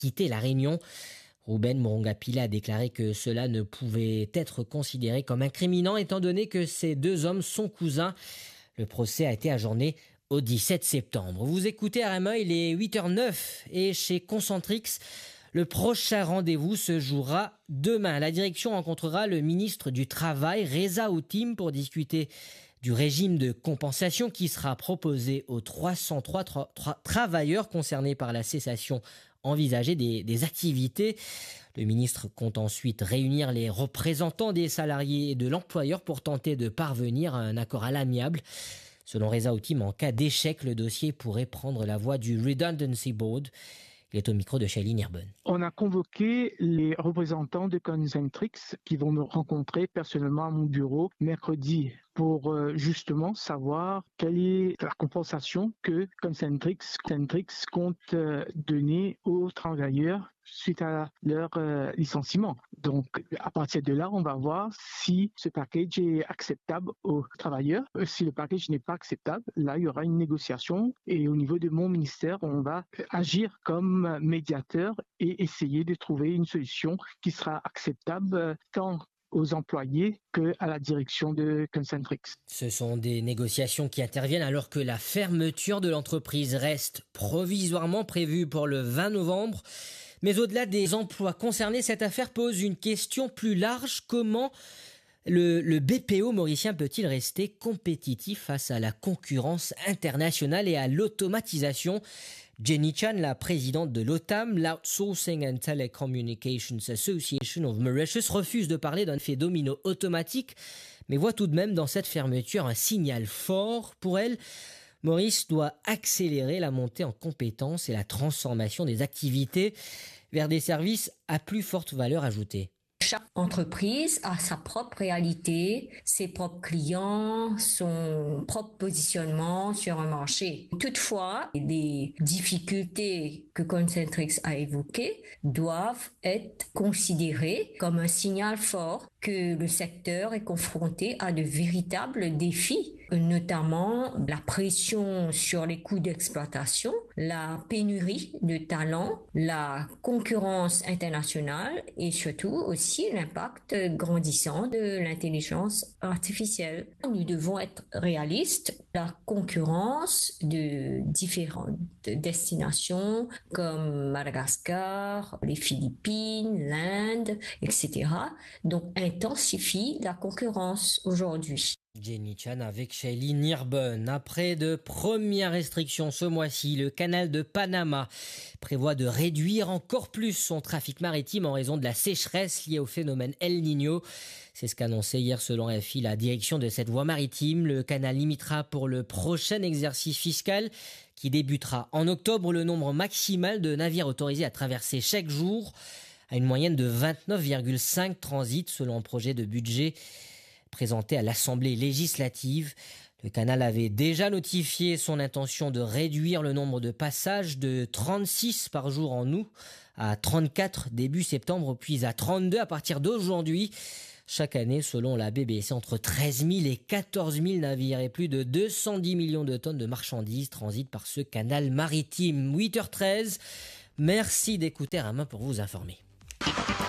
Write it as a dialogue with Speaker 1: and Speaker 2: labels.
Speaker 1: quitter la Réunion. Ruben Moronga-Pillay a déclaré que cela ne pouvait être considéré comme incriminant étant donné que ces deux hommes sont cousins. Le procès a été ajourné au 17 septembre. Vous écoutez RMA, il est 8h09 et chez Concentrix, le prochain rendez-vous se jouera demain. La direction rencontrera le ministre du Travail, Reza Outim, pour discuter du régime de compensation qui sera proposé aux 303 travailleurs concernés par la cessation envisagée des activités. Le ministre compte ensuite réunir les représentants des salariés et de l'employeur pour tenter de parvenir à un accord à l'amiable. Selon Reza Outim, en cas d'échec, le dossier pourrait prendre la voie du Redundancy Board. Il est au micro de Shailene Irben.
Speaker 2: On a convoqué les représentants de Concentrix qui vont me rencontrer personnellement à mon bureau mercredi pour justement savoir quelle est la compensation que Concentrix compte donner aux travailleurs suite à leur licenciement. Donc, à partir de là, on va voir si ce package est acceptable aux travailleurs. Si le package n'est pas acceptable, là, il y aura une négociation et au niveau de mon ministère, on va agir comme médiateur et essayer de trouver une solution qui sera acceptable tant aux employés qu'à la direction de Concentrix.
Speaker 1: Ce sont des négociations qui interviennent alors que la fermeture de l'entreprise reste provisoirement prévue pour le 20 novembre. Mais au-delà des emplois concernés, cette affaire pose une question plus large. Comment le BPO mauricien peut-il rester compétitif face à la concurrence internationale et à l'automatisation ? Jenny Chan, la présidente de l'OTAM, l'Outsourcing and Telecommunications Association of Mauritius, refuse de parler d'un effet domino automatique, mais voit tout de même dans cette fermeture un signal fort. Pour elle, Maurice doit accélérer la montée en compétences et la transformation des activités vers des services à plus forte valeur ajoutée.
Speaker 3: Chaque entreprise a sa propre réalité, ses propres clients, son propre positionnement sur un marché. Toutefois, les difficultés que Concentrix a évoquées doivent être considérées comme un signal fort que le secteur est confronté à de véritables défis, notamment la pression sur les coûts d'exploitation, la pénurie de talents, la concurrence internationale et surtout aussi l'impact grandissant de l'intelligence artificielle. Nous devons être réalistes. La concurrence de différentes destinations comme Madagascar, les Philippines, l'Inde, etc. donc intensifie la concurrence aujourd'hui.
Speaker 1: Jenny Chan avec Shailene Irben. Après de premières restrictions ce mois-ci, le canal de Panama prévoit de réduire encore plus son trafic maritime en raison de la sécheresse liée au phénomène El Niño. C'est ce qu'annonçait hier selon RFI la direction de cette voie maritime. Le canal limitera pour le prochain exercice fiscal qui débutera en octobre le nombre maximal de navires autorisés à traverser chaque jour à une moyenne de 29,5 transits selon un projet de budget présenté à l'Assemblée législative. Le canal avait déjà notifié son intention de réduire le nombre de passages de 36 par jour en août à 34 début septembre, puis à 32 à partir d'aujourd'hui. Chaque année, selon la BBC, entre 13 000 et 14 000 navires et plus de 210 millions de tonnes de marchandises transitent par ce canal maritime. 8h13, merci d'écouter RMA pour vous informer.